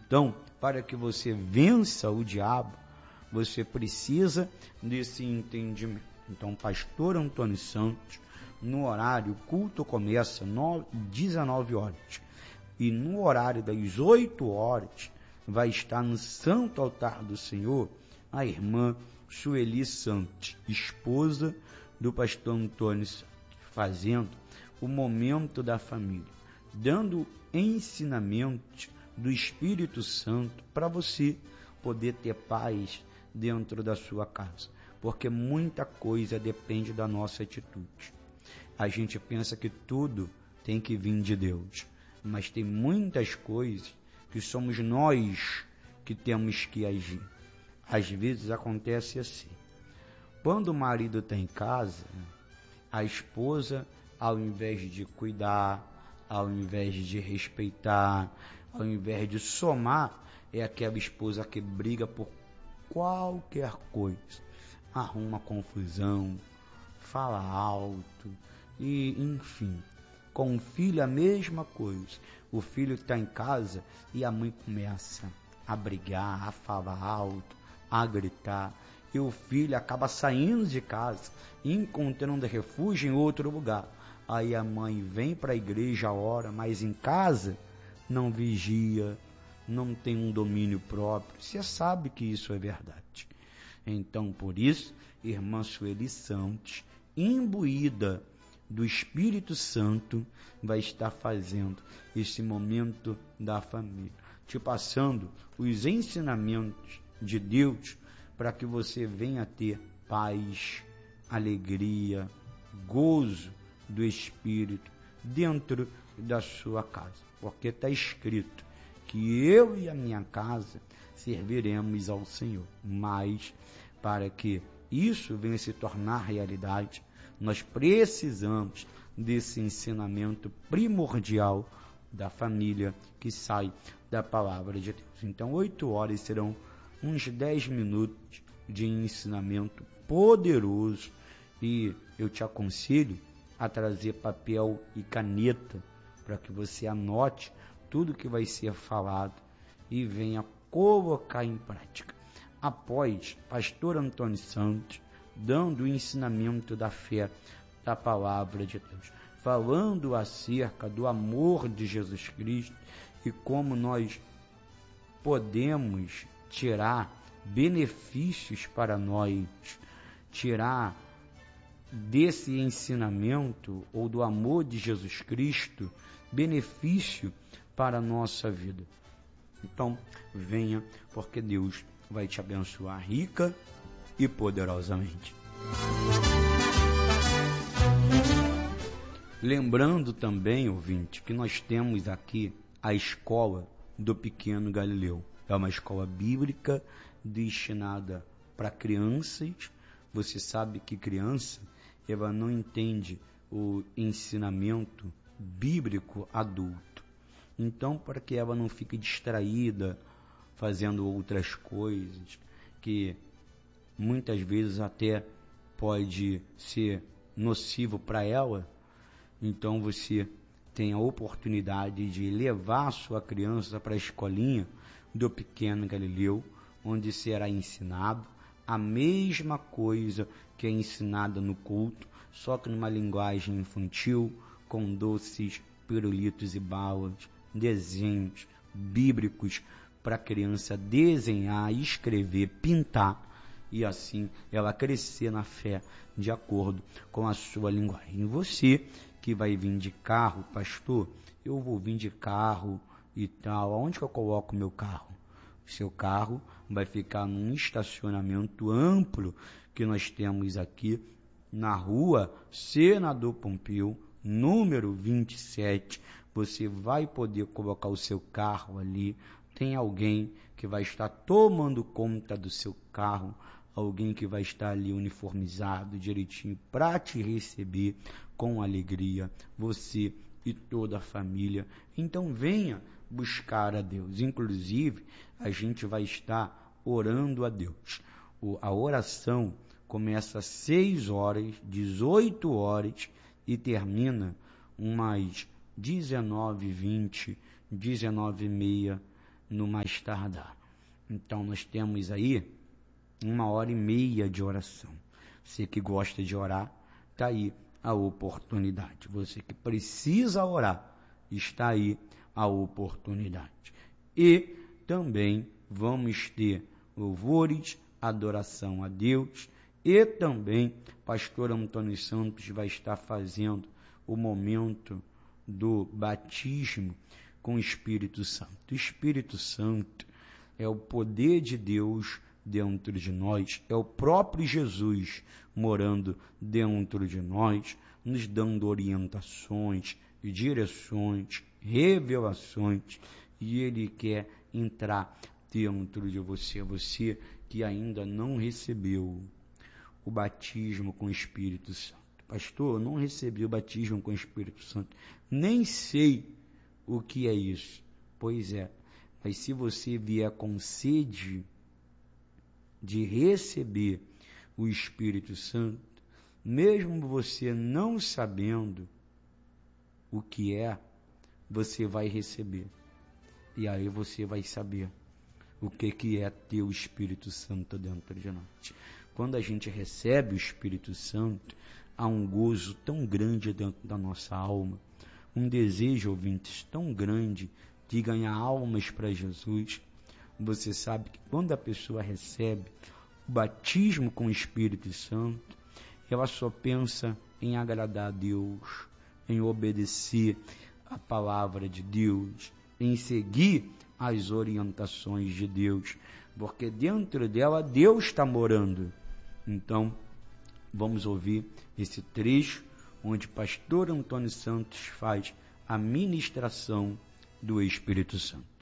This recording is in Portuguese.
Então, para que você vença o diabo, você precisa desse entendimento. Então, pastor Antônio Santos, no horário, o culto começa 19 horas. E no horário das 8 horas, vai estar no Santo Altar do Senhor a irmã Sueli Santos, esposa do pastor Antônio Santos, fazendo o momento da família, dando ensinamentos do Espírito Santo para você poder ter paz dentro da sua casa, porque muita coisa depende da nossa atitude. A gente pensa que tudo tem que vir de Deus, mas tem muitas coisas que somos nós que temos que agir. Às vezes acontece assim: quando o marido está em casa, a esposa, ao invés de cuidar, ao invés de respeitar, ao invés de somar, é aquela esposa que briga por qualquer coisa, arruma confusão, fala alto, e enfim. Com o filho a mesma coisa. O filho está em casa e a mãe começa a brigar, a falar alto, a gritar, e o filho acaba saindo de casa, encontrando refúgio em outro lugar. Aí a mãe vem para a igreja, ora, mas em casa não vigia, não tem um domínio próprio. Você sabe que isso é verdade. Então, por isso, irmã Sueli Santos, imbuída do Espírito Santo, vai estar fazendo esse momento da família, te passando os ensinamentos de Deus para que você venha ter paz, alegria, gozo do Espírito dentro da sua casa, porque está escrito que eu e a minha casa serviremos ao Senhor. Mas para que isso venha se tornar realidade, nós precisamos desse ensinamento primordial da família que sai da palavra de Deus. Então, 8 horas serão uns 10 minutos de ensinamento poderoso, e eu te aconselho a trazer papel e caneta para que você anote tudo que vai ser falado e venha colocar em prática. Após pastor Antônio Santos dando o ensinamento da fé da palavra de Deus, falando acerca do amor de Jesus Cristo e como nós podemos tirar benefícios para nós, tirar desse ensinamento ou do amor de Jesus Cristo benefício para a nossa vida. Então, venha, porque Deus vai te abençoar rica e poderosamente. Lembrando também, ouvinte, que nós temos aqui a escola do Pequeno Galileu. É uma escola bíblica destinada para crianças. Você sabe que criança, ela não entende o ensinamento bíblico adulto. Então, para que ela não fique distraída fazendo outras coisas, que muitas vezes até pode ser nocivo para ela, então você tem a oportunidade de levar a sua criança para a escolinha do Pequeno Galileu, onde será ensinado a mesma coisa que é ensinada no culto, só que numa linguagem infantil, com doces, pirulitos e balas, desenhos bíblicos para a criança desenhar, escrever, pintar, e assim ela crescer na fé de acordo com a sua linguagem. Você que vai vir de carro, pastor, eu vou vir de carro e tal, aonde que eu coloco meu carro? O seu carro vai ficar num estacionamento amplo que nós temos aqui na rua Senador Pompeu, número 27. Você vai poder colocar o seu carro ali. Tem alguém que vai estar tomando conta do seu carro, alguém que vai estar ali uniformizado direitinho para te receber com alegria, você e toda a família. Então venha buscar a Deus. Inclusive, a gente vai estar orando a Deus. A oração começa às 6 horas, 18 horas e termina umas 19h20, 19h30, no mais tardar. Então nós temos aí 1h30 de oração. Você que gosta de orar, está aí a oportunidade. Você que precisa orar, está aí a oportunidade. E também vamos ter louvores, adoração a Deus, e também pastor Antônio Santos vai estar fazendo o momento do batismo com o Espírito Santo. O Espírito Santo é o poder de Deus dentro de nós, é o próprio Jesus morando dentro de nós, nos dando orientações, direções, revelações, e Ele quer entrar dentro de você, você que ainda não recebeu o batismo com o Espírito Santo. Pastor, eu não recebi o batismo com o Espírito Santo, nem sei o que é isso. Pois é, mas se você vier com sede de receber o Espírito Santo, mesmo você não sabendo o que é, você vai receber. E aí você vai saber o que é ter o Espírito Santo dentro de nós. Quando a gente recebe o Espírito Santo, há um gozo tão grande dentro da nossa alma, um desejo, ouvintes, tão grande de ganhar almas para Jesus. Você sabe que quando a pessoa recebe o batismo com o Espírito Santo, ela só pensa em agradar a Deus, em obedecer a palavra de Deus, em seguir as orientações de Deus, porque dentro dela Deus está morando. Então, vamos ouvir esse trecho onde pastor Antônio Santos faz a ministração do Espírito Santo.